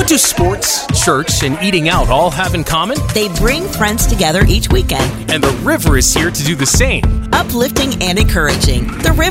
do sports, church, and eating out all have in common? They bring friends together each weekend. And the river is here to do the same. Uplifting and encouraging. The River